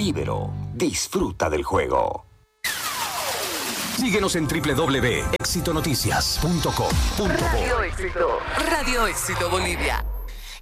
Ibero, disfruta del juego. Síguenos en www.exitonoticias.com.bo. Radio Éxito Bolivia.